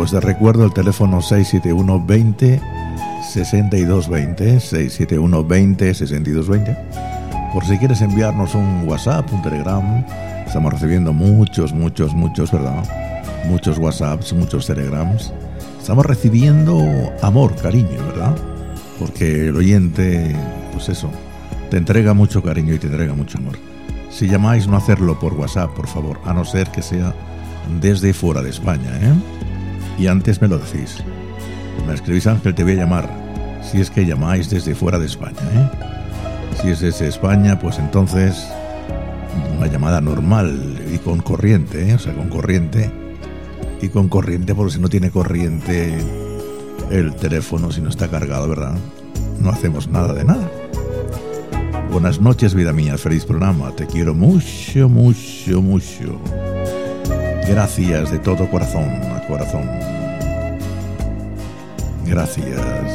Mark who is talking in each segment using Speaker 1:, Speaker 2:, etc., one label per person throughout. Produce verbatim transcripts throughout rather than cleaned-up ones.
Speaker 1: pues te recuerdo el teléfono seis siete uno veinte sesenta y dos veinte, seis siete uno veinte sesenta y dos veinte, por si quieres enviarnos un WhatsApp, un Telegram. Estamos recibiendo muchos, muchos, muchos, ¿verdad? Muchos WhatsApps, muchos Telegrams. Estamos recibiendo amor, cariño, ¿verdad? Porque el oyente, pues eso, te entrega mucho cariño y te entrega mucho amor. Si llamáis, no hacerlo por WhatsApp, por favor, a no ser que sea desde fuera de España, ¿eh? Y antes me lo decís. Me escribís: Ángel, te voy a llamar. Si es que llamáis desde fuera de España, ¿eh? Si es desde España, pues entonces una llamada normal y con corriente, ¿eh? O sea, con corriente y con corriente, porque si no tiene corriente el teléfono, si no está cargado, ¿verdad? No hacemos nada de nada. Buenas noches, vida mía, feliz programa, te quiero mucho, mucho, mucho. Gracias de todo corazón a corazón. Gracias.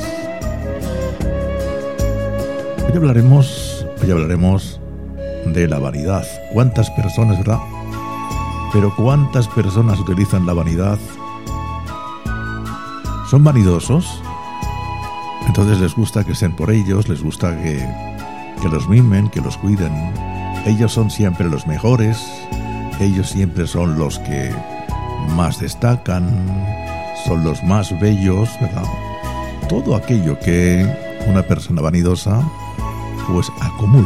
Speaker 1: Hoy hablaremos, hoy hablaremos de la vanidad. ¿Cuántas personas, verdad? Pero ¿cuántas personas utilizan la vanidad? ¿Son vanidosos? Entonces les gusta que estén por ellos, les gusta que, que los mimen, que los cuiden. Ellos son siempre los mejores, ellos siempre son los que más destacan, son los más bellos, ¿verdad? Todo aquello que una persona vanidosa pues acumula.